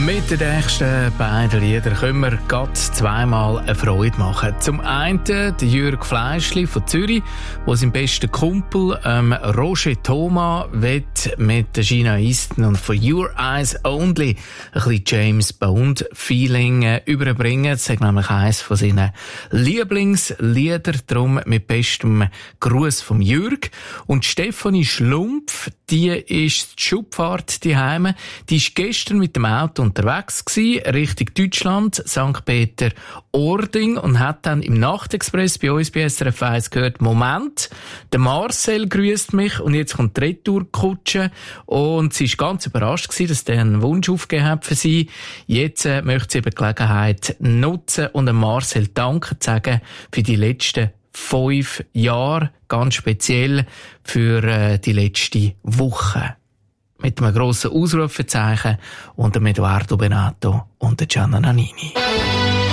Mit den nächsten beiden Liedern können wir gerade zweimal eine Freude machen. Zum einen der Jürg Fleischli von Zürich, der seinen besten Kumpel Roger Thomas mit der Gina Easton und For Your Eyes Only ein bisschen James Bond Feeling überbringen. Das ist nämlich eines von seinen Lieblingslieder, darum mit bestem Gruß vom Jürg. Und Stefanie Schlumpf, die ist die Schubfahrt daheim. Die ist gestern mit dem Auto unterwegs gewesen, Richtung Deutschland, St. Peter-Ording, und hat dann im Nachtexpress bei uns bei SRF 1 gehört, Moment, der Marcel grüßt mich und jetzt kommt die Retourkutsche, und sie ist ganz überrascht gewesen, dass der einen Wunsch aufgegeben hat für sie. Jetzt möchte sie eben die Gelegenheit nutzen und dem Marcel Danke sagen für die letzten 5 Jahre, ganz speziell für die letzte Woche. Mit einem grossen Ausrufezeichen und dem Edoardo Benato und der Gianna Nannini.